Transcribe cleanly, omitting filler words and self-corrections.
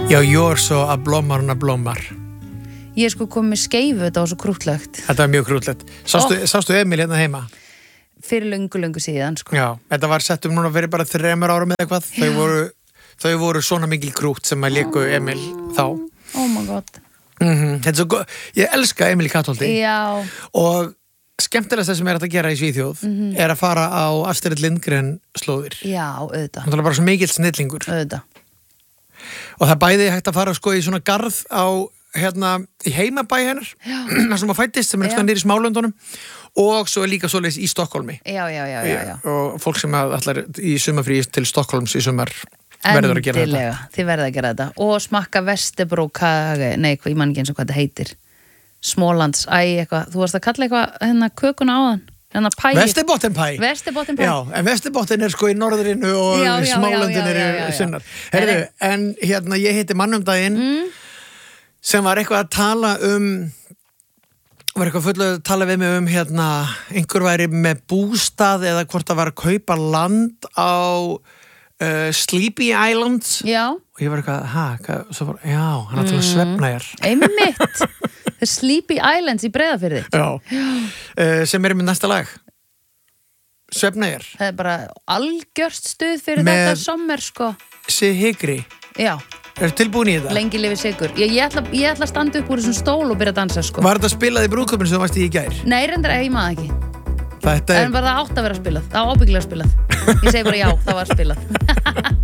Já, you're so að blommar. Ég sko kom með skeifu, þetta var svo krúttlegt. Þetta var mjög krútlegt. Sástu Emil hérna heima? Fyrir löngu síðan, sko. Já, þetta var sett núna fyrir bara 3 árum eða eitthvað. Þau voru svona mikil krút sem að léku Emil þá. Oh my god. Þetta er svo góð. Ég elska Emil í Kattholti. Já. Og skemmtilegast það sem er að gera í Svíþjóð er að fara á Astrid Lindgren slóðir. Já, auðvitað. Það er bara svo mikill snillingur. Auðvitað. Og það bæði hægt að fara sko í svona garð á í heimabæ hennar. Það sem að fættist sem er svona niður í Smálöndunum. Og svo er líka svoleiðis í Stokkólmi. Já. Og fólk sem allar í sumarfrí til Stokkólms í sumar verður að gera þetta. Endilega, þið verður að gera þetta. Og smakka Vesterbrókage, ég man ekki eins og hvað þetta heitir. Smålands, eitthvað. Þú varst að kalla eitthvað kökuna áðan. Vesterbottenpæ. Já, en Vesterbotten er sko í norðrinu og Smálöndin eru sunnar. Herðu, en ég hitti mann daginn sem var eitthvað að tala var eitthvað full að tala við mig einhver væri með bústað eða hvort það var að kaupa land á Sleepy Islands. Já. Og ég var eitthvað, hann að tala Svefneyjar. Einmitt. The Sleepy Islands í Breiðafirði. Já. Sem er með næsta lag. Svefneyjar. Það er bara algjört stuð fyrir þetta sommer, sko. Sigri. Já. Er tilbúin í þetta? Lengi lifi sigur. Ég ætla að standa upp úr þessum stól og byrja að dansa, sko. Var þetta spilað í brúðkaupinu sem þú varst í gær? Nei, reyndar, ég maður ekki. En var það átt að vera spilað? Það var ábyggilega spilað. Ég segi bara já, það var spilað.